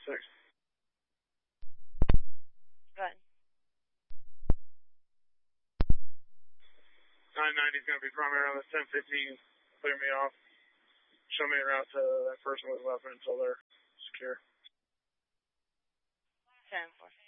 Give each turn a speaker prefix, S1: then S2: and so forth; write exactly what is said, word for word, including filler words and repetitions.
S1: six.
S2: Go ahead.
S1: nine ninety is going to be primary on the ten fifteen. Clear me off. Show me a route to that person with a weapon until they're secure.
S2: ten four.